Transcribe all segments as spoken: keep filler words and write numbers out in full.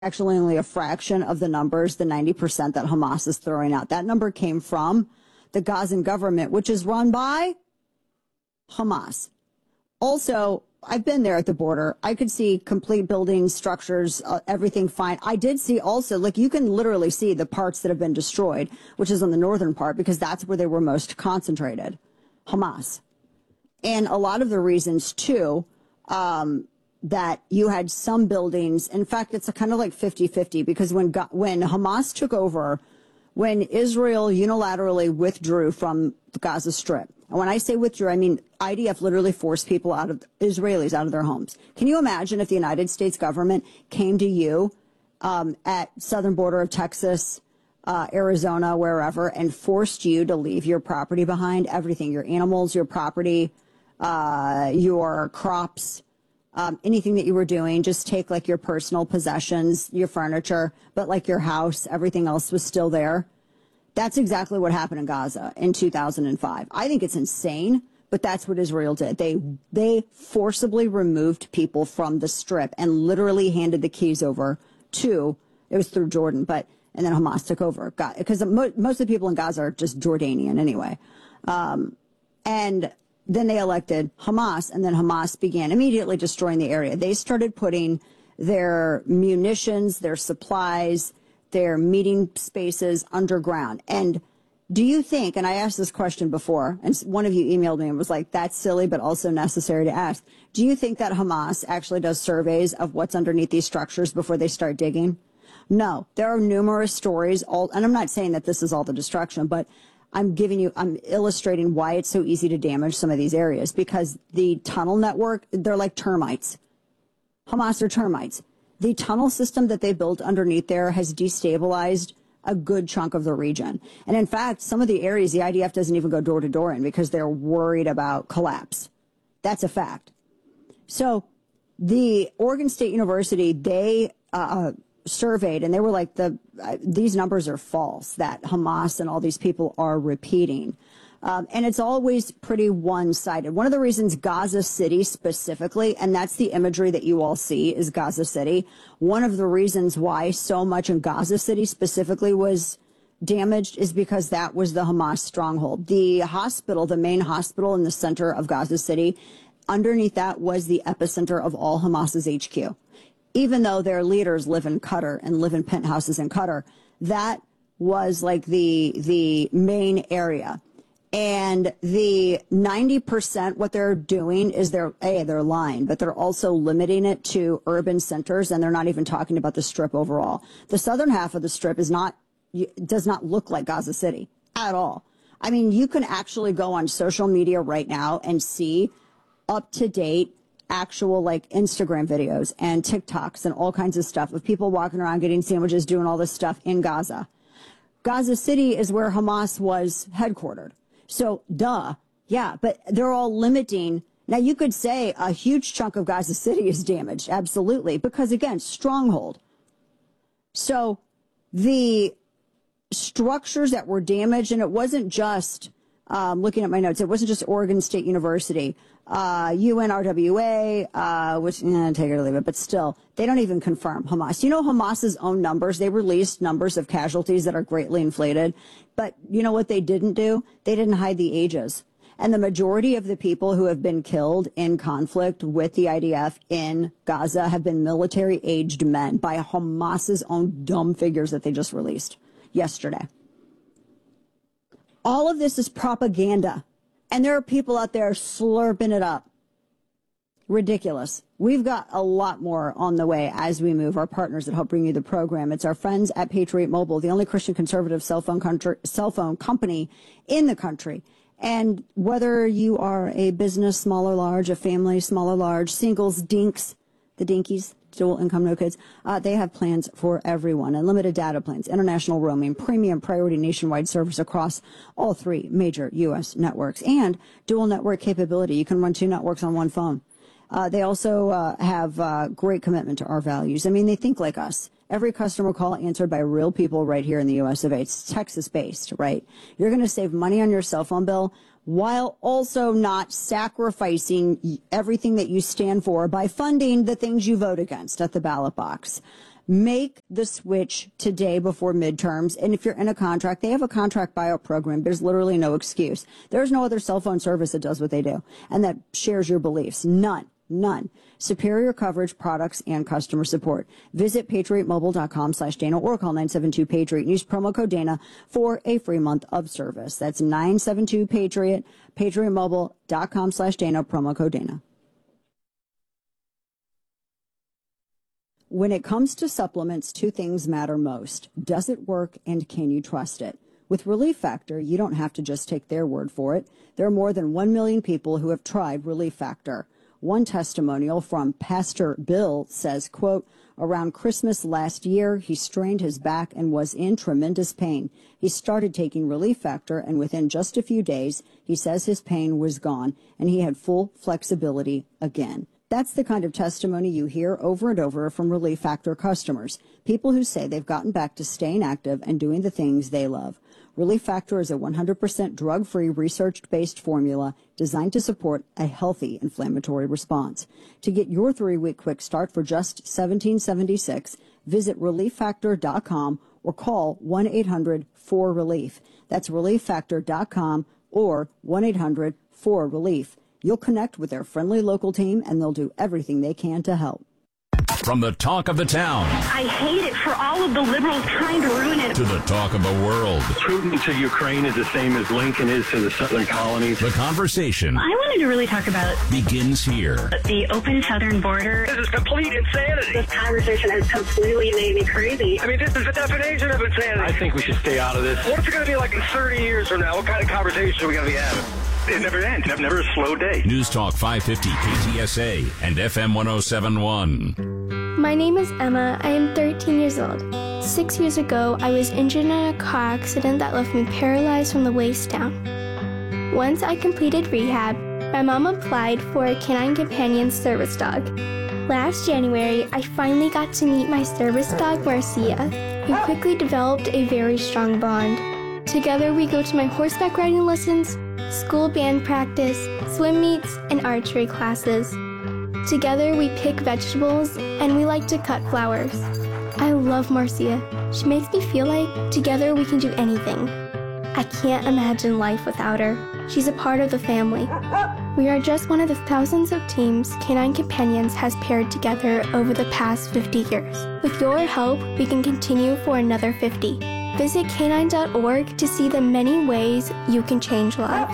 actually only a fraction of the numbers, the ninety percent that Hamas is throwing out. That number came from the Gazan government, which is run by Hamas. Also, I've been there at the border. I could see complete buildings, structures, uh, everything fine. I did see also, like, you can literally see the parts that have been destroyed, which is on the northern part, because that's where they were most concentrated, Hamas. And a lot of the reasons, too, um, that you had some buildings. In fact, it's a kind of like fifty fifty, because when when Hamas took over, when Israel unilaterally withdrew from the Gaza Strip, and when I say withdrew, I mean I D F literally forced people out of, Israelis out of their homes. Can you imagine if the United States government came to you um, at southern border of Texas, uh, Arizona, wherever, and forced you to leave your property behind, everything, your animals, your property, uh, your crops, Um, anything that you were doing, just take like your personal possessions, your furniture, but like your house, everything else was still there. That's exactly what happened in Gaza in two thousand five. I think it's insane, but that's what Israel did. They they forcibly removed people from the Strip and literally handed the keys over to, it was through Jordan, but, and then Hamas took over. Because mo- most of the people in Gaza are just Jordanian anyway. Um, and Then they elected Hamas, and then Hamas began immediately destroying the area. They started putting their munitions, their supplies, their meeting spaces underground. And do you think, and I asked this question before, and one of you emailed me and was like, that's silly, but also necessary to ask. Do you think that Hamas actually does surveys of what's underneath these structures before they start digging? No. There are numerous stories, all, and I'm not saying that this is all the destruction, but I'm giving you, I'm illustrating why it's so easy to damage some of these areas, because the tunnel network, they're like termites. Hamas are termites. The tunnel system that they built underneath there has destabilized a good chunk of the region. And in fact, some of the areas the I D F doesn't even go door to door in because they're worried about collapse. That's a fact. So the Oregon State University, they, uh, surveyed, and they were like, the uh, these numbers are false, that Hamas and all these people are repeating. Um, and it's always pretty one-sided. One of the reasons Gaza City specifically, and that's the imagery that you all see, is Gaza City. One of the reasons why so much in Gaza City specifically was damaged is because that was the Hamas stronghold. The hospital, the main hospital in the center of Gaza City, underneath that was the epicenter of all Hamas's H Q. Even though their leaders live in Qatar and live in penthouses in Qatar, that was like the the main area. And the ninety percent, what they're doing is they're, A, they're lying, but they're also limiting it to urban centers, and they're not even talking about the Strip overall. The southern half of the Strip is not, does not look like Gaza City at all. I mean, you can actually go on social media right now and see up-to-date actual like Instagram videos and TikToks and all kinds of stuff of people walking around getting sandwiches, doing all this stuff in Gaza. Gaza City is where Hamas was headquartered. So, duh. Yeah, but they're all limiting. Now, you could say a huge chunk of Gaza City is damaged. Absolutely. Because, again, stronghold. So the structures that were damaged, and it wasn't just, um, looking at my notes, it wasn't just Oregon State University. Uh, U N R W A, uh, which, eh, take it or leave it, but still, they don't even confirm Hamas. You know, Hamas's own numbers, they released numbers of casualties that are greatly inflated. But you know what they didn't do? They didn't hide the ages. And the majority of the people who have been killed in conflict with the I D F in Gaza have been military-aged men by Hamas's own dumb figures that they just released yesterday. All of this is propaganda. And there are people out there slurping it up. Ridiculous. We've got a lot more on the way as we move. Our partners that help bring you the program. It's our friends at Patriot Mobile, the only Christian conservative cell phone, country, cell phone company in the country. And whether you are a business, small or large, a family, small or large, singles, dinks, the dinkies, dual income, no kids, uh, they have plans for everyone. Unlimited data plans, international roaming, premium priority nationwide service across all three major U S networks, and dual network capability. You can run two networks on one phone. Uh, they also uh, have uh, great commitment to our values. I mean, they think like us. Every customer call answered by real people right here in the U S of A. It's Texas-based, right? You're going to save money on your cell phone bill while also not sacrificing everything that you stand for by funding the things you vote against at the ballot box. Make the switch today before midterms. And if you're in a contract, they have a contract buyout program. There's literally no excuse. There's no other cell phone service that does what they do and that shares your beliefs. None. None. Superior coverage, products, and customer support. Visit patriot mobile dot com slash Dana or call nine seven two Patriot and use promo code Dana for a free month of service. That's nine seven two Patriot, patriot mobile dot com slash Dana, promo code Dana. When it comes to supplements, two things matter most. Does it work and can you trust it? With Relief Factor, you don't have to just take their word for it. There are more than one million people who have tried Relief Factor. One testimonial from Pastor Bill says, quote, around Christmas last year, he strained his back and was in tremendous pain. He started taking Relief Factor, and within just a few days, he says his pain was gone and he had full flexibility again. That's the kind of testimony you hear over and over from Relief Factor customers, people who say they've gotten back to staying active and doing the things they love. Relief Factor is a one hundred percent drug-free, research-based formula designed to support a healthy inflammatory response. To get your three-week quick start for just seventeen seventy-six, visit relief factor dot com or call one eight hundred four relief. That's relief factor dot com or one eight hundred four relief. You'll connect with their friendly local team, and they'll do everything they can to help. From the talk of the town. I hate it for all of the liberals trying to ruin it. To the talk of the world. Putin to Ukraine is the same as Lincoln is to the southern colonies. The conversation. I wanted to really talk about begins here. The open southern border. This is complete insanity. This conversation has completely made me crazy. I mean, this is the definition of insanity. I think we should stay out of this. What's it going to be like in thirty years from now? What kind of conversation are we going to be having? It never ends. Never a slow day. News Talk five fifty K T S A and F M one oh seven point one. My name is Emma. I am thirteen years old. Six years ago, I was injured in a car accident that left me paralyzed from the waist down. Once I completed rehab, my mom applied for a Canine Companion service dog. Last January, I finally got to meet my service dog, Marcia. We quickly developed a very strong bond. Together, we go to my horseback riding lessons, school band practice, swim meets, and archery classes. Together, we pick vegetables, and we like to cut flowers. I love Marcia. She makes me feel like together we can do anything. I can't imagine life without her. She's a part of the family. We are just one of the thousands of teams Canine Companions has paired together over the past fifty years. With your help, we can continue for another fifty. Visit canine dot org to see the many ways you can change lives.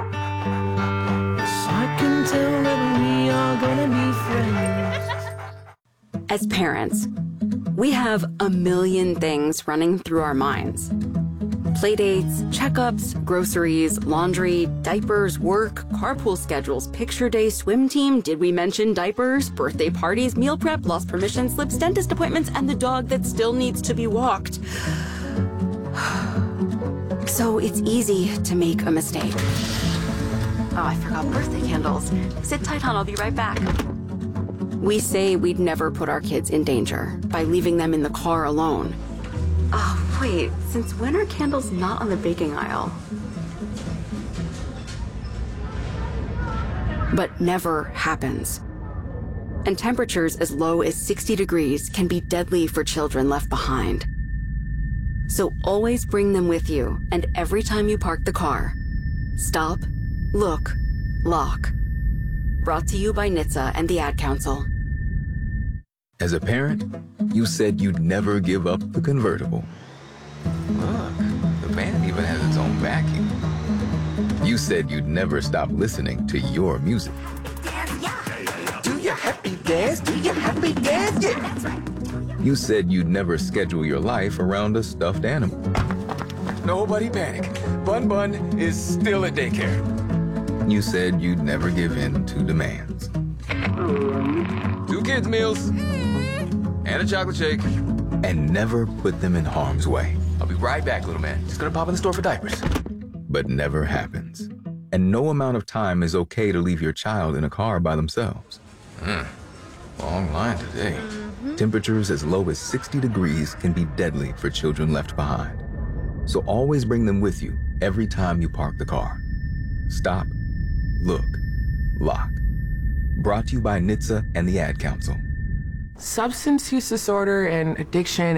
I can tell that we are gonna be friends. As parents, we have a million things running through our minds. Playdates, checkups, groceries, laundry, diapers, work, carpool schedules, picture day, swim team, did we mention diapers, birthday parties, meal prep, lost permission slips, dentist appointments, and the dog that still needs to be walked. So it's easy to make a mistake. Oh, I forgot birthday candles. Sit tight, hon, I'll be right back. We say we'd never put our kids in danger by leaving them in the car alone. Oh, wait, since when are candles not on the baking aisle? But never happens. And temperatures as low as sixty degrees can be deadly for children left behind. So always bring them with you, and every time you park the car, stop, look, lock. Brought to you by N H T S A and the Ad Council. As a parent, you said you'd never give up the convertible. Look, the van even has its own vacuum. You said you'd never stop listening to your music. Do your happy dance, do your happy dance, yeah. That's right. You said you'd never schedule your life around a stuffed animal. Nobody panic. Bun Bun is still at daycare. You said you'd never give in to demands. Two kids' meals and a chocolate shake. And never put them in harm's way. I'll be right back, little man. Just gonna pop in the store for diapers. But never happens. And no amount of time is okay to leave your child in a car by themselves. Mm. Long line today. Mm-hmm. Temperatures as low as sixty degrees can be deadly for children left behind. So always bring them with you every time you park the car. Stop, look, lock. Brought to you by N H T S A and the Ad Council. Substance use disorder and addiction